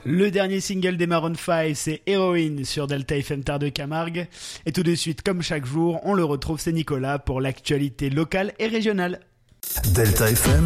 Le dernier single des Maroon 5, c'est Héroïne sur Delta FM Terre de Camargue. Et tout de suite, comme chaque jour, on le retrouve, c'est Nicolas pour l'actualité locale et régionale. Delta FM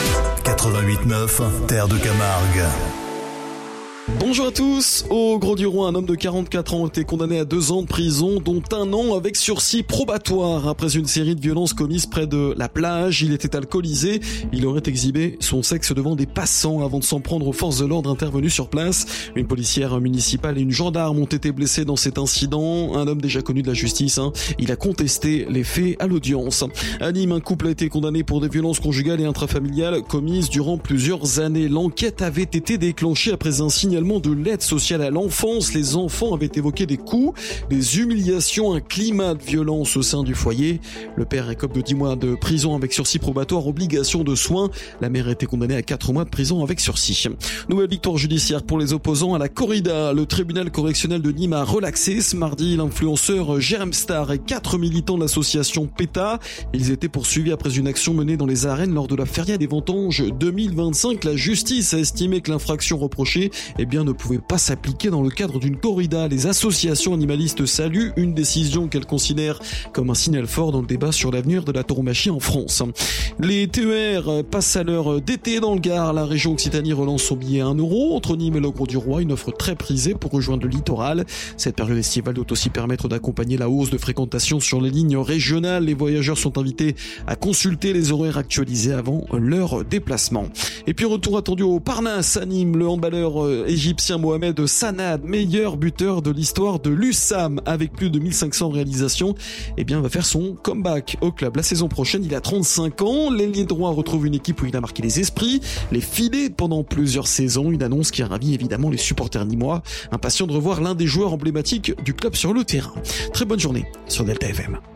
88.9 Terre de Camargue. Bonjour à tous. Au Grau-du-Roi, un homme de 44 ans a été condamné à 2 ans de prison, dont 1 an avec sursis probatoire. Après une série de violences commises près de la plage, il était alcoolisé. Il aurait exhibé son sexe devant des passants avant de s'en prendre aux forces de l'ordre intervenues sur place. Une policière municipale et une gendarme ont été blessés dans cet incident. Un homme déjà connu de la justice, il a contesté les faits à l'audience. À Nîmes, un couple a été condamné pour des violences conjugales et intrafamiliales commises durant plusieurs années. L'enquête avait été déclenchée après un signalement de l'aide sociale à l'enfance. Les enfants avaient évoqué des coups, des humiliations, un climat de violence au sein du foyer. Le père écope de 10 mois de prison avec sursis probatoire, obligation de soins. La mère a été condamnée à 4 mois de prison avec sursis. Nouvelle victoire judiciaire pour les opposants à la corrida. Le tribunal correctionnel de Nîmes a relaxé ce mardi l'influenceur Germstar et 4 militants de l'association PETA. Ils étaient poursuivis après une action menée dans les arènes lors de la feria des vendanges 2025. La justice a estimé que l'infraction reprochée ne pouvait pas s'appliquer dans le cadre d'une corrida. Les associations animalistes saluent une décision qu'elles considèrent comme un signal fort dans le débat sur l'avenir de la tauromachie en France. Les TER passent à l'heure d'été dans le Gard. La région Occitanie relance son billet à 1 euro. Entre Nîmes et le Grau-du-Roi, une offre très prisée pour rejoindre le littoral. Cette période estivale doit aussi permettre d'accompagner la hausse de fréquentation sur les lignes régionales. Les voyageurs sont invités à consulter les horaires actualisés avant leur déplacement. Et puis retour attendu au Parnasse à Nîmes, le handballeur égyptien Mohamed Sanad, meilleur buteur de l'histoire de l'USAM avec plus de 1500 réalisations, va faire son comeback au club la saison prochaine. Il a 35 ans, l'ailier droit retrouve une équipe où il a marqué les esprits, les filets pendant plusieurs saisons, une annonce qui a ravi évidemment les supporters nîmois, impatients de revoir l'un des joueurs emblématiques du club sur le terrain. Très bonne journée sur Delta FM.